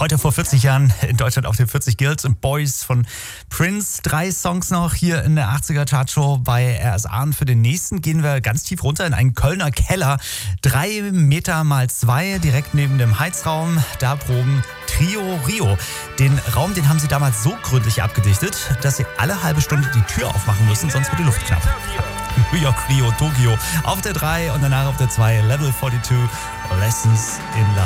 Heute vor 40 Jahren in Deutschland auf den 40 Girls and Boys von Prince. 3 Songs noch hier in der 80er Chartshow bei RSA. Und für den nächsten gehen wir ganz tief runter in einen Kölner Keller. 3 Meter mal 2 direkt neben dem Heizraum. Da proben Trio Rio. Den Raum, den haben sie damals so gründlich abgedichtet, dass sie alle halbe Stunde die Tür aufmachen müssen, sonst wird die Luft knapp. New York, Rio, Tokio auf der 3 und danach auf der 2 Level 42 Lessons in Love.